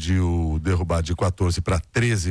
decidiu derrubar de 14% para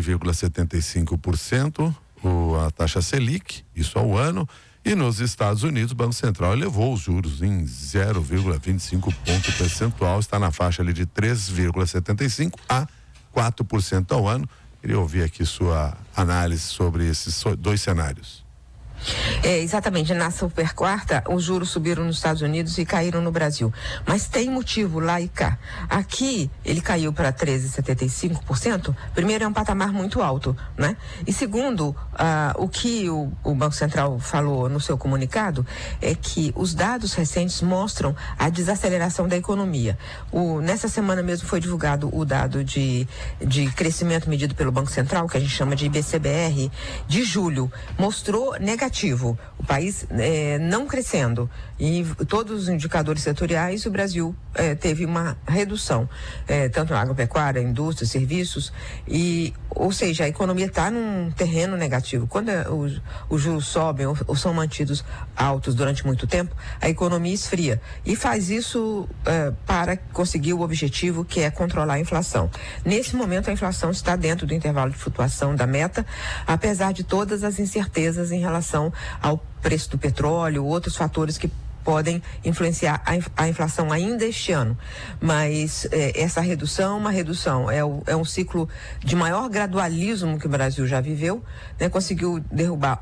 13,75% a taxa Selic, isso ao ano. E nos Estados Unidos, o Banco Central elevou os juros em 0,25 ponto percentual, está na faixa ali de 3,75 a 4% ao ano. Queria ouvir aqui sua análise sobre esses dois cenários. Exatamente, na super quarta os juros subiram nos Estados Unidos e caíram no Brasil, mas tem motivo lá e cá. Aqui ele caiu para 13,75%. Primeiro, é um patamar muito alto, né? E segundo, o que o Banco Central falou no seu comunicado é que os dados recentes mostram a desaceleração da economia. Nessa semana mesmo foi divulgado o dado de crescimento medido pelo Banco Central, que a gente chama de IBCBR, de julho, mostrou negativo. O país não crescendo, e todos os indicadores setoriais, o Brasil teve uma redução, tanto na agropecuária, indústria, serviços, ou seja, a economia está num terreno negativo. Quando os juros sobem ou são mantidos altos durante muito tempo, a economia esfria e faz isso para conseguir o objetivo, que é controlar a inflação. Nesse momento, a inflação está dentro do intervalo de flutuação da meta, apesar de todas as incertezas em relação ao preço do petróleo, outros fatores que podem influenciar a inflação ainda este ano. Mas essa redução, é um ciclo de maior gradualismo que o Brasil já viveu, né? Conseguiu derrubar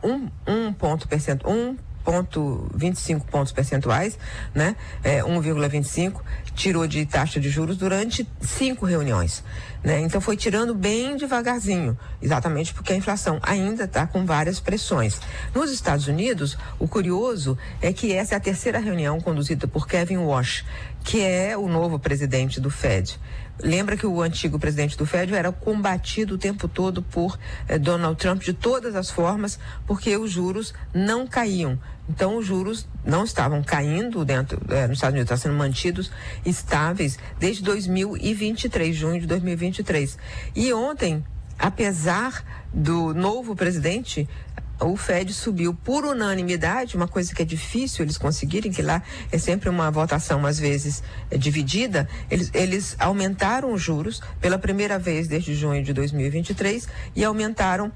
1,25 pontos percentuais, né? 1,25, tirou de taxa de juros durante 5 reuniões, né? Então foi tirando bem devagarzinho, exatamente porque a inflação ainda está com várias pressões. Nos Estados Unidos, o curioso é que essa é a terceira reunião conduzida por Kevin Warsh, que é o novo presidente do Fed. Lembra que o antigo presidente do Fed era combatido o tempo todo por Donald Trump de todas as formas, porque os juros não caíam. Então, os juros não estavam caindo nos Estados Unidos, estão sendo mantidos estáveis desde 2023, junho de 2023. E ontem, apesar do novo presidente, o Fed subiu por unanimidade, uma coisa que é difícil eles conseguirem, que lá é sempre uma votação, às vezes, dividida. Eles aumentaram os juros pela primeira vez desde junho de 2023 e aumentaram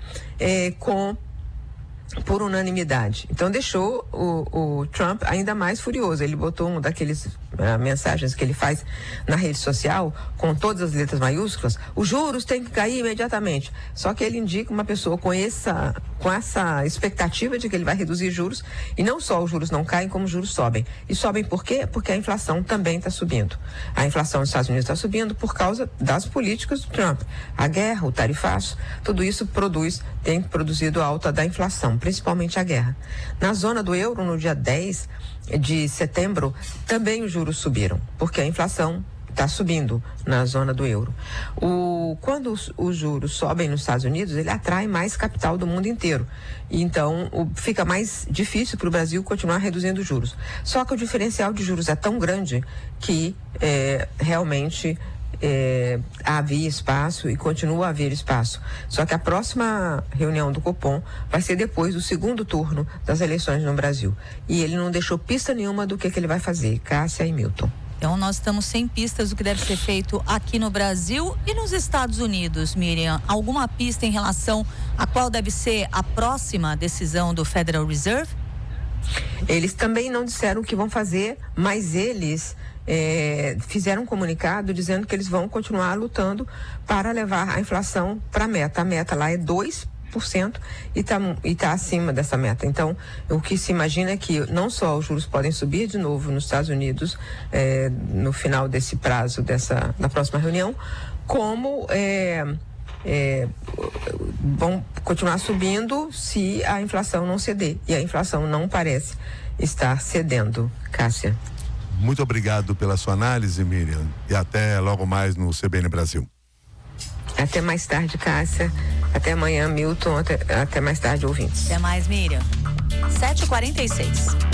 por unanimidade. Então deixou o Trump ainda mais furioso. Ele botou uma daqueles mensagens que ele faz na rede social com todas as letras maiúsculas: os juros têm que cair imediatamente. Só que ele indica uma pessoa com essa expectativa de que ele vai reduzir juros, e não só os juros não caem, como os juros sobem. E sobem por quê? Porque a inflação também está subindo. A inflação nos Estados Unidos está subindo por causa das políticas do Trump. A guerra, o tarifaço, tudo isso tem produzido alta da inflação, principalmente a guerra. Na zona do euro, no dia 10 de setembro, também os juros subiram, porque a inflação está subindo na zona do euro. Quando os juros sobem nos Estados Unidos, ele atrai mais capital do mundo inteiro. E então fica mais difícil para o Brasil continuar reduzindo os juros. Só que o diferencial de juros é tão grande que realmente havia espaço e continua a haver espaço. Só que a próxima reunião do Copom vai ser depois do segundo turno das eleições no Brasil. E ele não deixou pista nenhuma do que ele vai fazer. Cássia e Milton. Então nós estamos sem pistas do que deve ser feito aqui no Brasil e nos Estados Unidos, Miriam. Alguma pista em relação a qual deve ser a próxima decisão do Federal Reserve? Eles também não disseram o que vão fazer, mas eles fizeram um comunicado dizendo que eles vão continuar lutando para levar a inflação para a meta. A meta lá é 2%. E tá acima dessa meta. Então, o que se imagina é que não só os juros podem subir de novo nos Estados Unidos no final desse prazo da próxima reunião, como vão continuar subindo se a inflação não ceder. E a inflação não parece estar cedendo. Cássia. Muito obrigado pela sua análise, Miriam, e até logo mais no CBN Brasil. Até mais tarde, Cássia. Até amanhã, Milton. Até mais tarde, ouvintes. Até mais, Miriam. 7h46.